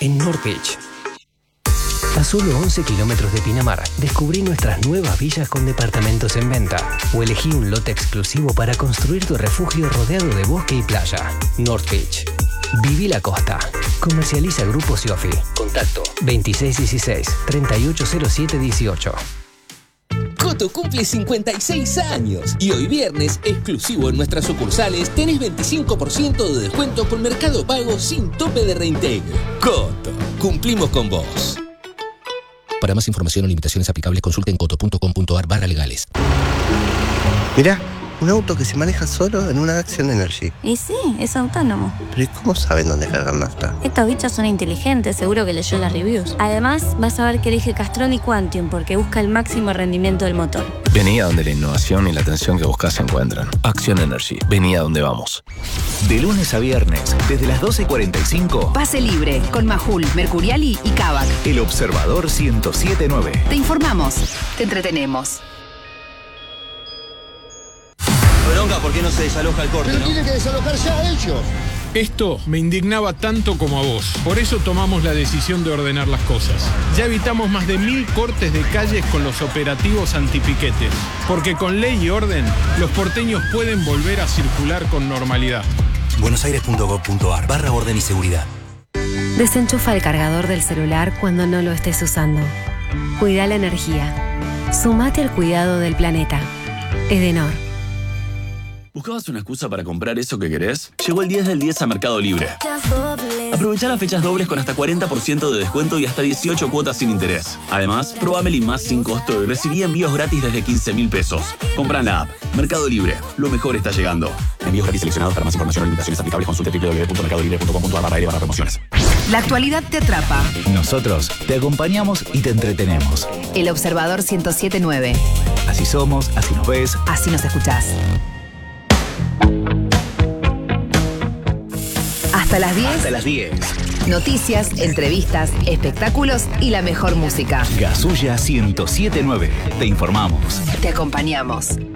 en North Beach. A solo 11 kilómetros de Pinamar, descubrí nuestras nuevas villas con departamentos en venta. O elegí un lote exclusivo para construir tu refugio rodeado de bosque y playa. North Beach. Viví la costa. Comercializa Grupo Siofi. Contacto 2616-380718. Coto cumple 56 años y hoy viernes, exclusivo en nuestras sucursales, tenés 25% de descuento con Mercado Pago sin tope de reintegro. Coto, cumplimos con vos. Para más información o limitaciones aplicables, consulte en coto.com.ar/legales. Mirá, un auto que se maneja solo en una Action Energy. Y sí, es autónomo. ¿Pero y cómo saben dónde cargar nafta? Estos bichos son inteligentes, seguro que leyó las reviews. Además, vas a ver que elige Castrol y Quantium porque busca el máximo rendimiento del motor. Vení a donde la innovación y la atención que buscas se encuentran. Action Energy. Vení a donde vamos. De lunes a viernes, desde las 12:45. Pase libre con Majul, Mercuriali y Kavak. El Observador 107.9. Te informamos, te entretenemos. Bronca, ¿por qué no se desaloja el corte, no? Tiene que desalojar ya ellos. Esto me indignaba tanto como a vos. Por eso tomamos la decisión de ordenar las cosas. Ya evitamos más de 1000 cortes de calles con los operativos antipiquetes. Porque con ley y orden, los porteños pueden volver a circular con normalidad. buenosaires.gov.ar/orden y seguridad. Desenchufa el cargador del celular cuando no lo estés usando. Cuida la energía. Sumate al cuidado del planeta. Edenor. ¿Buscabas una excusa para comprar eso que querés? Llegó el 10 del 10 a Mercado Libre. Aprovechá las fechas dobles con hasta 40% de descuento y hasta 18 cuotas sin interés. Además, probá Meli Más sin costo y recibí envíos gratis desde 15.000 pesos. Comprá en la app. Mercado Libre. Lo mejor está llegando. Envíos gratis seleccionados. Para más información o limitaciones aplicables, consulte www.mercadolibre.com.ar/promociones. La actualidad te atrapa. Nosotros te acompañamos y te entretenemos. El Observador 107.9. Así somos, así nos ves, así nos escuchás. Hasta las 10. Hasta las 10. Noticias, entrevistas, espectáculos y la mejor música. Gasulla 107.9. Te informamos. Te acompañamos.